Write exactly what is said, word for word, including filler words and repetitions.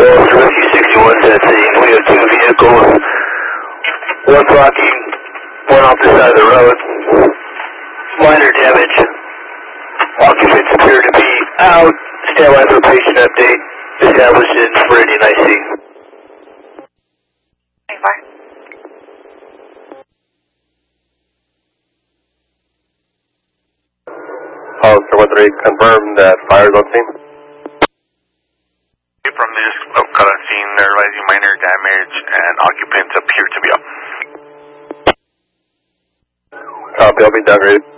Rescue sixty-one to the scene. We have two vehicles. One blocking, one off the side of the road. Minor damage. Occupants appear to be out. Stand by for patient update. Established in Meridian I C. twenty-four. Hollister one three, confirm that fire is on scene. From this cut on scene, they're realizing minor damage and occupants appear to be up. Copy, I'll be downgraded.